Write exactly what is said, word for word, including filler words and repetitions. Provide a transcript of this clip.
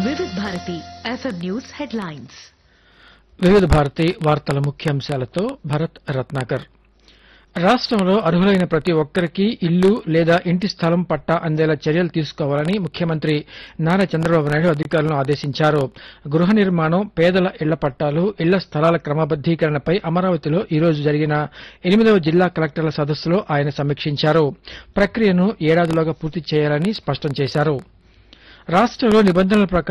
వివిధ Bharati FM news headlines. వివిధ భారతి వార్తల ముఖ్యాంశాలతో భరత్ రత్నాకర్. రాష్టంలో అర్హులైన ప్రతి ఒక్కరికి ఇల్లు లేదా ఇంటి స్థలం పట్టా అందేలా చర్యలు తీసుకోవాలని ముఖ్యమంత్రి నారా చంద్రబాబు నాయుడు అధికారులను ఆదేశించారు. గృహ నిర్మాణం, పేదల ఇళ్ల పట్టాలు, ఇళ్ల స్థలాల క్రమబద్దీకరణపై అమరావతిలో ఈ రోజు జరిగిన ఎనిమిదవ జిల్లా కలెక్టర్ల సదస్సులో ఆయన సమీక్షించారు. ప్రక్రియను ఏడాదిలోగా పూర్తి చేయాలని స్పష్టం చేశారు. రాష్టంలో నిబంధనల ప్రకారం